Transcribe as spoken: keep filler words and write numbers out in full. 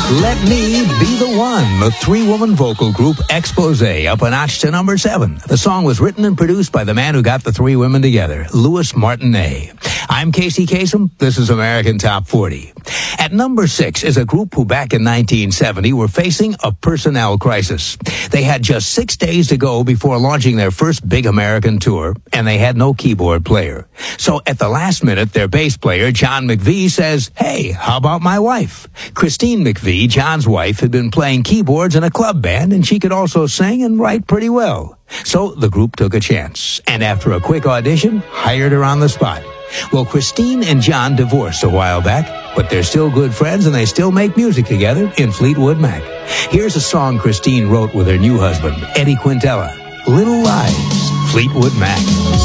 Let Me Be the One, the three-woman vocal group Expose, up a notch to number seven. The song was written and produced by the man who got the three women together, Louis Martinet. I'm Casey Kasem. This is American Top forty. At number six is a group who back in nineteen seventy were facing a personnel crisis. They had just six days to go before launching their first big American tour, and they had no keyboard player. So at the last minute, their bass player, John McVie, says, "Hey, how about my wife?" Christine McVie, John's wife, had been playing keyboards in a club band, and she could also sing and write pretty well. So the group took a chance, and after a quick audition, hired her on the spot. Well, Christine and John divorced a while back, but they're still good friends and they still make music together in Fleetwood Mac. Here's a song Christine wrote with her new husband, Eddie Quintella, Little Lies, Fleetwood Mac.